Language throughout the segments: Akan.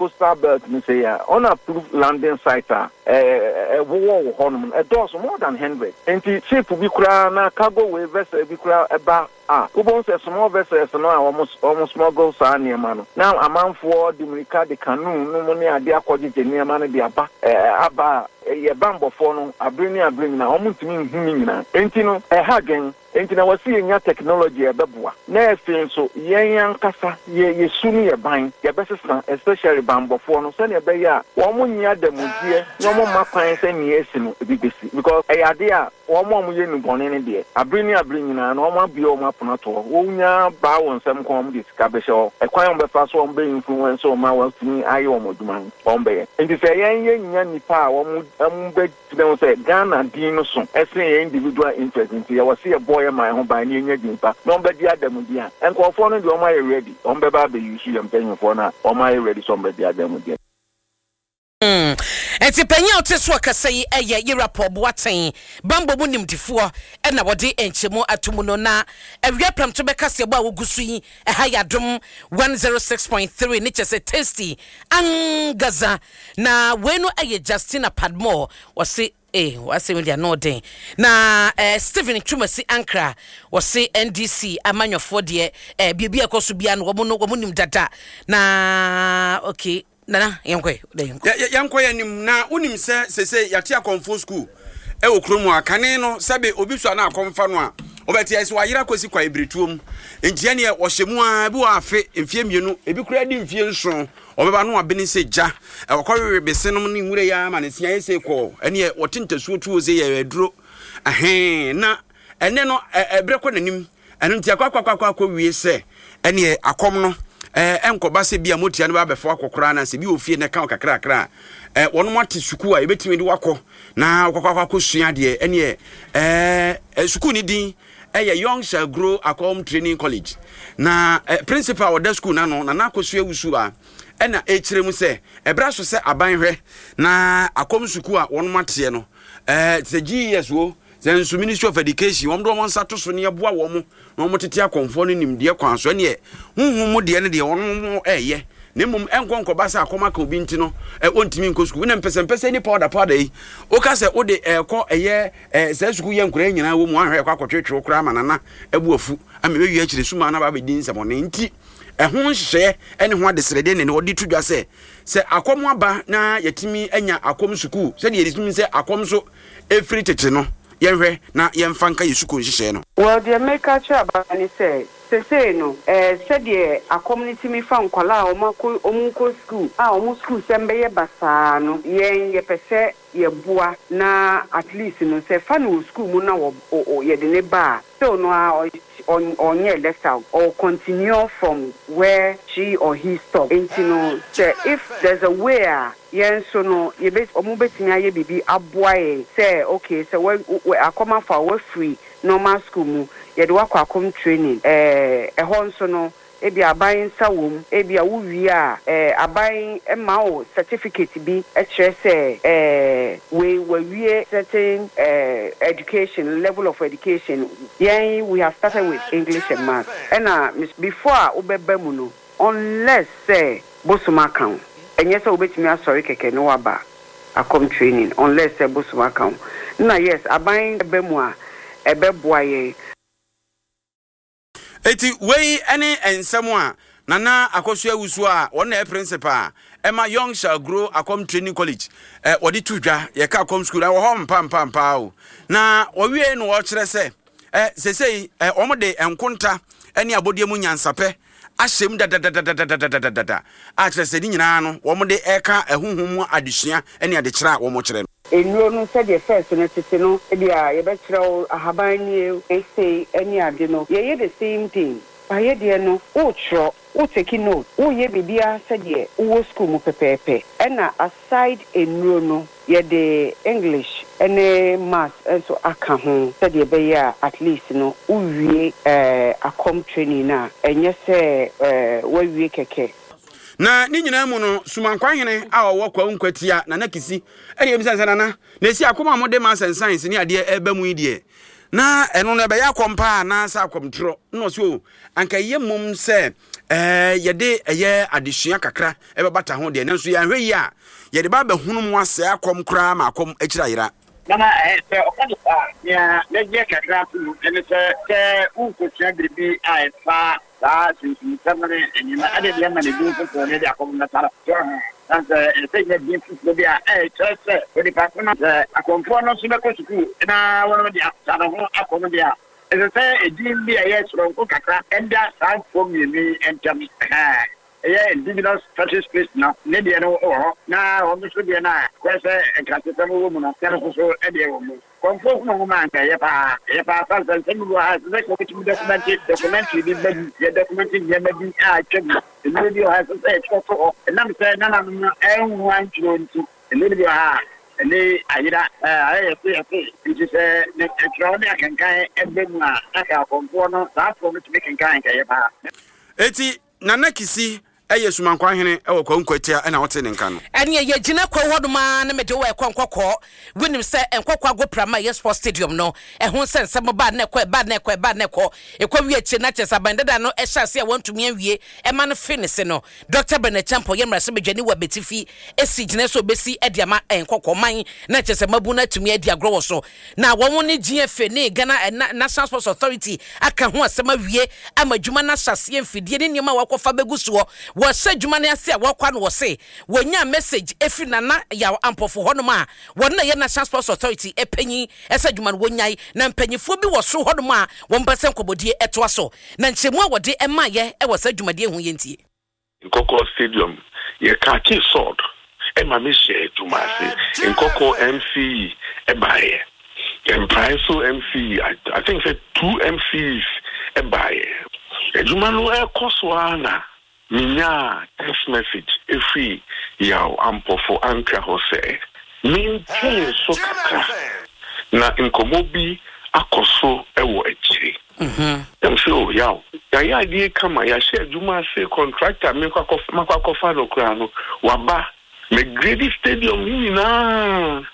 coastal belt ni say ya on approved landing site wo honum a does more than 100 enti ship bi kura na cargo way vessel bi kura eba ubon say small vessels no almost smuggle sa niema no now amanfo di mirika de canoe no mo ne ade akogye niema no de aba ye bambofo no abrini na omutimi nhumi nyina enti no hagen enti na wasi enya technology ebeboa na efe so yen yankasa ye sunu ye ban ye besesa especially bambofo no se ne be ya wo mo nya damudie no mo makwan se ne esi no ebibesi because ade a wo mo ye nubone ne de abrini nyina na wo ma bia wo ma pono to wo nya ba won sem ko mo de sika be sho ekwan wo be fa so wo be influence wo ma wasini aye wo moduma wo be enti se yen ye nya nipa wo mo be them say Ghana dino so ese individual interest nti ya wase boy my ho ban ne nya dimpa no be dia dem dia enkofo no de o ma ready o be ba be use them penyfo na o ma ready so be dia dem dia enti penya oteso akasai eye yirapo boaten bambo mu nimdifo e na wode enchemu atomu no na awia pramto be kase bo awogusu yi ha yadom 106.3 ni chese tasty angaza na wenu eye Justina Padmore wase wase media no den na Stephen Chumasi Ankra wase NDC amanyofo de bibia koso bia no wo nim dada na okay nana yankwe yanim na unim se yate akonfo school e okromu akane no sabe obi so na akonfa no a obeti ese wa yira kosi kwa ibretuom entia ne wo hyemu a bi wa afe mfie mienu ebi kura di mfie nso obeba no abeni se ja e wokɔwe besenom ne nwure ya ma ne sia ese ko ene wote ntasuo tuo ze ya aduro na ene no ebreko nanim eno ntia kwa wie se ene akom no enkoba se bia motia ne ba befo akokora na se bi ofie ne kan kakra wono mate suku a ebetimi de wako na akokwa sua de ene suku ni din Young Shall Grow Akom Training College na principal of the school na no na akosua wusu a ena echiremu se ebra so se abanhwe na akom suku a wono mate no the GES wo the Ministry of Education wom do won sato so ne boa wo mo no mo tete akomfo no nimde kwan so ne huhum mo de ne de wono eye ne mum enkonko ba sa akoma ka obi nti no ontimi nko suku na mpese ni powder yi o ka se o de ko eye se suku ye nkura nyina wo mu ahwe kwa kotwetwe okura manana abuafu amewe wi akire suma na ba be din se mo ne nti ho nhye ene ho adesrede ne odi tudwa se akom aba na yatimi anya akom suku se de yetimi se akom so efri tete no yenhwe na yemfanka yesuku nhye no well the maker chaba ni say no said a community me fan kwala omunko school school sembe ye basa no ye pese ye boa na at least no say fan school mu na ye de ne ba so no on ye left out or continue from where she or he stopped and you know say if there's a way yen so no ye bet omubetimi aye bibi aboa say okay so we akoma for we free normal school mu ye de wakwa akom training ehonso no ebi aban sawom ebi awuwi a aban emao certificate bi ekire say we certain education level of education yen we have started with English and math and before obeba mu no unless say bosoma kan enye say obetimi asori keke no waba akom training unless say bosoma kan na yes aban ebemu a ebeboa ye eti wei ene ensemo a nana akosua wusu a wona e principal ema Young Shall Grow Akom Training College odi tudwa ye ka akom school wo ho mpampa o na owie no wo kire se sesei omode enkonta ene abodie mu nyansape ahyem dadadadadadada a kire se ni nyina no omode eka ehuhum adesua ene ade kire a wo mo kire enuro no said the first no tete no e bia ye be kire ahaban ni say any ade no ye the same thing aye de no o tro o take note o ye bibia said ye o school mu pepepe na aside enuro no ye the English and math so aka ho said ye be ya at least no o wie akom training na enye say we wie keke na ni nyina mu no sumankwahene a wo kwa nkwatia na nakisi ene yemisa nana na si akoma mo de ma science ni ade eba mu ide na eno no be ya kompa na sa akomtro no so anka yemum se yɛde ɛyɛ adesua kakra ɛbɛbata ho deɛ nanso yɛahwɛ yi a yɛde ba bɛhunu mu asɛ akɔm koraa ma akɔm akyira yera Nana sɛ ɔkɔde saa nea mɛgye kakra to mu ɛne sɛ wonkɔtua biribi a ɛfa saa sunsumsɛm ne anyima ade deɛ ma ne din foforɔ ne de akɔm no tara sɛ ɛsɛ nyɛ din foforɔ bi a ɛkyerɛ sɛ onipa ko no sɛ akɔmfoɔ no nso bɛkɔ sukuu na wɔno de asa ne ho akɔ no deɛ a ɛsɛ sɛ ɛdin bi a ɛyɛ soronko kakra ɛda saa mfoɔ mmienu ntam ɛyɛ indigenous fetish space na ne deɛ no wɔ hɔ na ɔno nso deɛ no a kɔɛ sɛ nkratesɛm wɔ mu no ɛno nso so ɛdeɛ wɔ mu kɔmfoɔ ho ho ma anka ɛyɛ paa sa nsɛm bi wɔ ha sɛ sɛ wɔbɛtumi documentary bi ba bi yɛ documentary nneɛma bi a atwa bi ɛnure bi wɔ ha sɛ sɛ ɛtwerɛ so hɔ ɛnam sɛ nananom no ɛnho antwerɛ nti ɛnure bi wɔ ha ɛne ayera ayɛ yɛse nti sɛ ne ɛtwerɛ ne akenkan ɛbɛ mu a aka kɔmfoɔ no saa foɔ no tumi kenkan anka ɛyɛ paa eti Nana Kisi ɛyɛ sumankwanhene ɛwɔ kwankwatia ɛna wote ne nka no ɛne yɛ gyina kwa hodoma na mede wo ɛkɔnkɔkɔ wonim sɛ ɛnkɔkɔ agoprama yɛ sport stadium no ɛho sɛ nsɛm ba na ɛkɔ ɛkɔ wie akyi na kyɛ sɛ bandada no ɛhyɛ ase a wɔntumi awie ɛma no fe ne se no Dr. Bernard Champo yɛ mmara sɛ bedwani wɔ betifi esi gyina so besi ɛde ama ɛnkɔkɔ man na kyɛ sɛ mabu na tumi adi agro wɔ so na wɔn ne GFA ne Ghana National Sports Authority aka ho asɛm awie ama dwuma na hyɛse mfidie ne nneɛma wɔkɔfa begu so wɔsɛ dwuma ne ase a wɔkwa no wɔse wɔnya message efi nana ya ampofo hɔnom a wɔn na yɛ National Sports Authority epanyi ɛsɛ dwuma no wɔnyai na mpanyifo bi wɔ so hɔnom a wɔn pɛsɛ nkɔbɔdie ɛtoa so na nkyɛmu a wɔde ɛma yɛ ɛwɔ sɛ dwumadie ho yɛntie Nkoko Stadium yɛ kaki sword ɛma me hyɛ dwuma ase Nkoko MC ɛbaeɛ Empire so MC I think say 2 MCs ɛbaeɛ dwuma no ɛkɔ so ana minya text message every yaw ampofo anka ho say maintain so kakra na nkomo bi akoso ewo ekyiri dem so yaw ya idea kama ya share juma say contractor me kwakofa no kra no waba me grade stadium ni na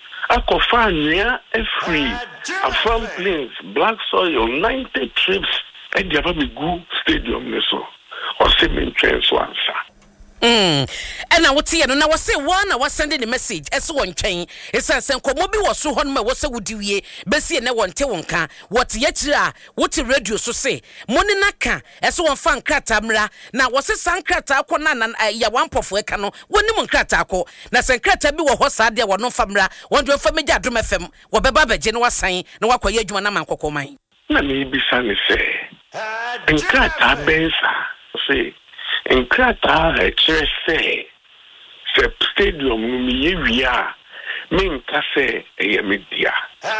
akofa nya every from plains black soil 90 trips e dia ba me gu stadium ne so or sending trends answer. And I would see no na was say one I was sending a message as one chain. It says Komobi was so on my was a would you Bessie and no one tewonka. What yet what the radio so say. Moninaka as one fan kratamra. Now was a san kratakona and ya one puff wekano, one nimon kratako. Na san kratabi wa hosadia wa no famra, one do for me jadrum FM, or Baba Genoa sign, no wako yejumana kokomai. Na me be sunny say. And krata bensa. Say, and Krata, say, stadium, me, via, mean, Casse, a media.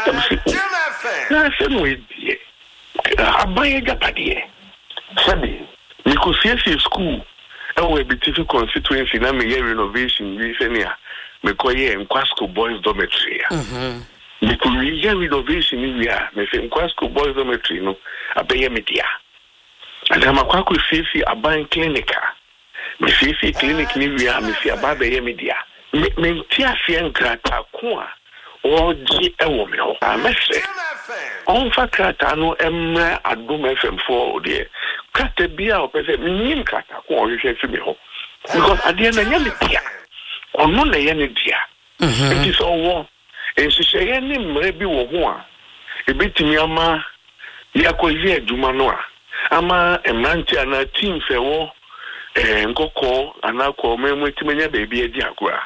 I said, wait, I buy a gapadia. Sabi, because yes, school, and we be difficult constituency, na me renovation, recently, me call ye and Quasco Boys Dormitory. Because we hear renovation in here, me say Quasco Boys Dormitory, no, I pay a media. And I'm a quack with Fifi a buying clinica. Me Fifi clinic ni via me see a baby media. Me tia fian grata kwa or G a woman. I must say, on for Kratano emma adum FM4 dear. Crata beer or person nim crata or you say to me. Because at the end of the or no any dear. It is all war. And she say any maybe war. A bit me ama Yakoya Jumanoa. Ama emranti ana team fewo nkoko anako memwetimenya baby edi akwa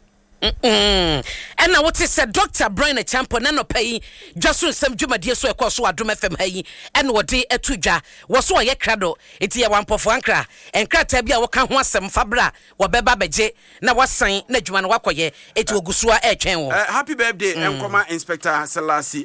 And now what is said Dr. Bernard Champo nano pay just when some Jumadie so ekɔ so adom FM hayi and what day etuja was so ye krado eti ya one pofo ankra and krata bia wo ka ho asɛm fabra wo beba beje na wasan na dwuma no wakoye eti ogusua etwen wo happy birthday enkoma Inspector Selassie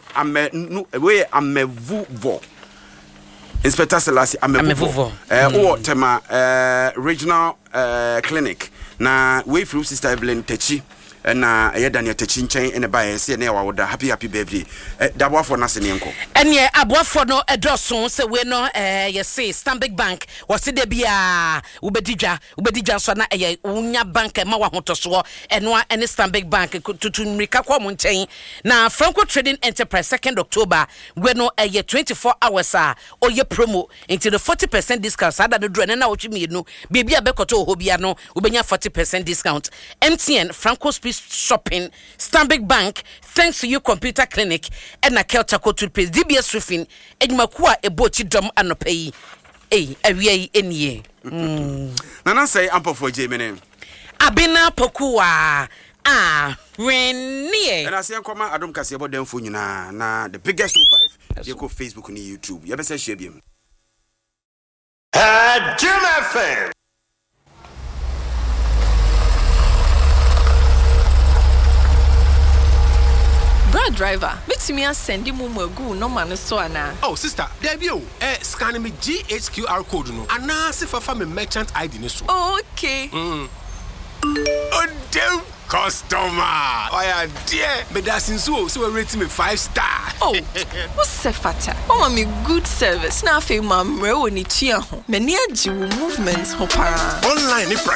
amevuvo Inspector Selassie amevuvo o tema regional clinic na we through Sister Evelyn Techi na ɛyɛ Daniel Tachinchen ene ba yɛ na yawo da happy birthday daboafo na se ne nko ene aboafo no edoso se we no ye say Stanbic Bank wo se de bia ubedidwa so na ɛyɛ unya bank ma wa hotoso eno ene Stanbic Bank tutu mrika kwa mo nchen na Franco Trading Enterprise 2nd October we no ɛyɛ 24 hours oye promo into the 40% discount sada do dro na wotwe mienu bibia bekoto hobia no ubenya 40% discount. MTN Franco Speed Shopping Stanbic Bank thanks to you computer clinic and na Keltaco toothpaste DBS roofing edwumakuwa ebochi dom anopai awie enie nana say ampofo jemene abina pokuwa Renie. And I say, come on, I don't care about them for you na the biggest top 5. You go Facebook and YouTube. You ever say Shebium? Jim FM. Brad driver, make me send you go no man so ana. Oh sister, there be scan me GHQR code no. Ana se fa me merchant ID ni so. Okay. Oh damn customer. Oh yeah, dear. Me da since so rate me 5 star. Oh, what's se fata? Oh me good service. Na fe mamre woni tua ho. Me ne agi movements ho para. Online ni price